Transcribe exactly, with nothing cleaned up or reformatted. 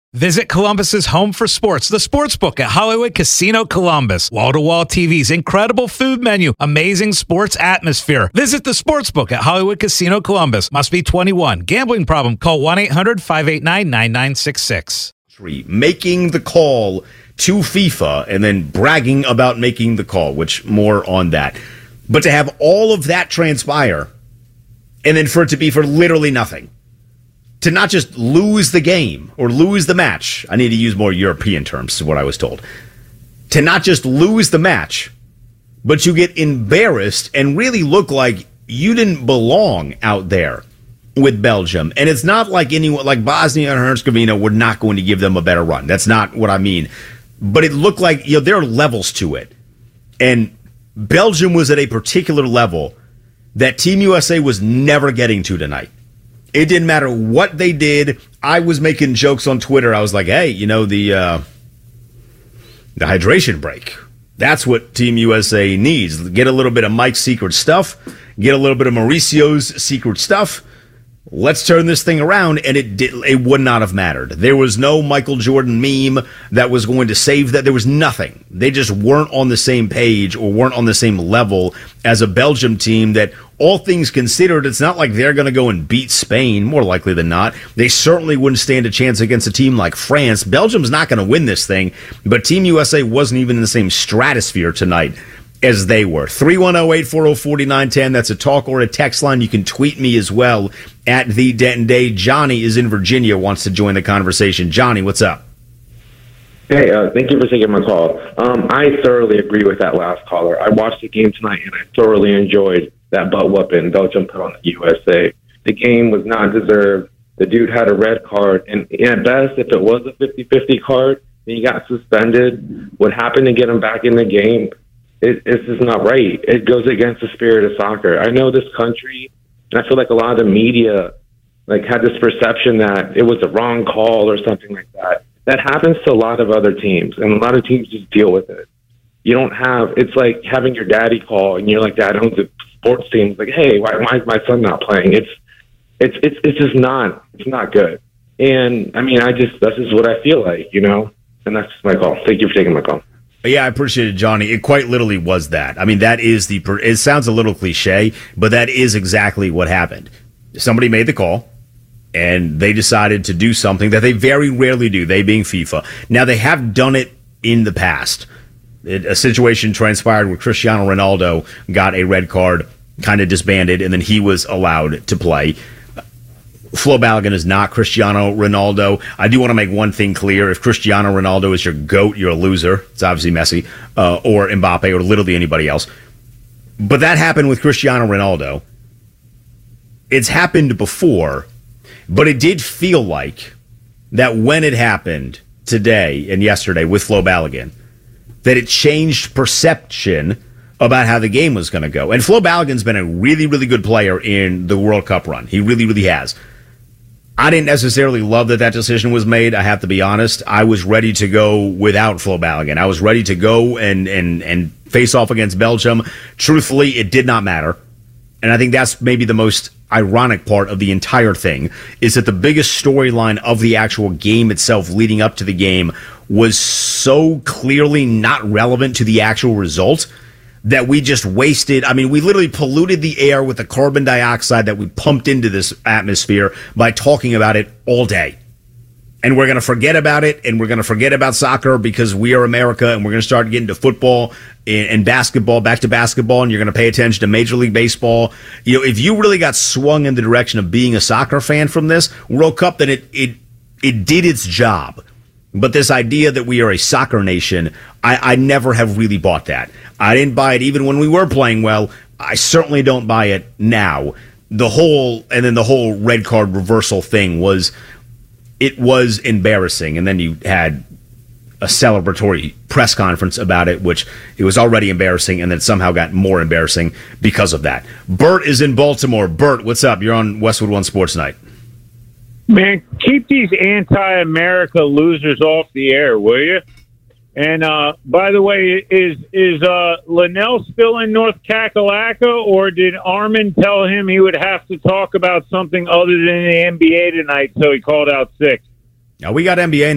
Visit Columbus's home for sports, the Sportsbook at Hollywood Casino Columbus. Wall-to-wall T Vs, incredible food menu, amazing sports atmosphere. Visit the Sportsbook at Hollywood Casino Columbus. Must be twenty-one. Gambling problem? Call one eight hundred five eight nine nine nine six six. Making the call to FIFA and then bragging about making the call, which more on that. But to have all of that transpire and then for it to be for literally nothing. To not just lose the game or lose the match. I need to use more European terms, is what I was told. To not just lose the match, but you get embarrassed and really look like you didn't belong out there with Belgium. And it's not like anyone, like Bosnia and Herzegovina were not going to give them a better run. That's not what I mean. But it looked like, you know, there are levels to it. And Belgium was at a particular level that Team U S A was never getting to tonight. It didn't matter what they did. I was making jokes on Twitter. I was like, hey, you know, the uh, the hydration break. That's what Team U S A needs. Get a little bit of Mike's secret stuff. Get a little bit of Mauricio's secret stuff. Let's turn this thing around, and it did, it would not have mattered. There was no Michael Jordan meme that was going to save that. There was nothing. They just weren't on the same page or weren't on the same level as a Belgium team that, all things considered, it's not like they're going to go and beat Spain, more likely than not. They certainly wouldn't stand a chance against a team like France. Belgium's not going to win this thing, but Team U S A wasn't even in the same stratosphere tonight as they were. three one zero, eight four zero, four nine one zero. That's a talk or a text line. You can tweet me as well at The Denton Day. Johnny is in Virginia, wants to join the conversation. Johnny, what's up? Hey, uh, thank you for taking my call. Um, I thoroughly agree with that last caller. I watched the game tonight, and I thoroughly enjoyed that butt whooping Belgium put on the U S A. The game was not deserved. The dude had a red card, and at best, if it was a fifty-fifty card, and he got suspended, what happened to get him back in the game? It, it's just not right. It goes against the spirit of soccer. I know this country, and I feel like a lot of the media like had this perception that it was a wrong call or something like that. That happens to a lot of other teams, and a lot of teams just deal with it. You don't have, it's like having your daddy call, and you're like, Dad owns a sports team. It's like, hey, why, why is my son not playing? It's, it's, it's, it's just not, it's not good. And I mean, I just, that's just what I feel like, you know, and that's just my call. Thank you for taking my call. Yeah, I appreciate it, Johnny. It quite literally was that. I mean, that is the, it sounds a little cliche, but that is exactly what happened. Somebody made the call, and they decided to do something that they very rarely do, they being FIFA. Now, they have done it in the past. It, a situation transpired where Cristiano Ronaldo got a red card, kind of disbanded, and then he was allowed to play. Flo Balogun is not Cristiano Ronaldo. I do want to make one thing clear. If Cristiano Ronaldo is your GOAT, you're a loser. It's obviously Messi uh, or Mbappe or literally anybody else. But that happened with Cristiano Ronaldo. It's happened before, but it did feel like that when it happened today and yesterday with Flo Balogun, that it changed perception about how the game was going to go. And Flo Balogun's been a really, really good player in the World Cup run. He really, really has. I didn't necessarily love that that decision was made, I have to be honest. I was ready to go without Flo Balogun. I was ready to go and, and, and face off against Belgium. Truthfully, it did not matter. And I think that's maybe the most ironic part of the entire thing, is that the biggest storyline of the actual game itself leading up to the game was so clearly not relevant to the actual result that we just wasted. I mean, we literally polluted the air with the carbon dioxide that we pumped into this atmosphere by talking about it all day. And we're going to forget about it, and we're going to forget about soccer because we are America, and we're going to start getting to football and, and basketball, back to basketball, and you're going to pay attention to Major League Baseball. You know, if you really got swung in the direction of being a soccer fan from this World Cup, then it it it did its job. But this idea that we are a soccer nation, I, I never have really bought that. I didn't buy it even when we were playing well. I certainly don't buy it now. The whole, and then the whole red card reversal thing was, it was embarrassing. And then you had a celebratory press conference about it, which it was already embarrassing, and then somehow got more embarrassing because of that. Bert is in Baltimore. Bert, what's up? You're on Westwood One Sports Night. Man, keep these anti-America losers off the air, will you? And uh, by the way, is is uh, Linnell still in North Kakalaka, or did Armin tell him he would have to talk about something other than the N B A tonight, so he called out sick? Now, we got N B A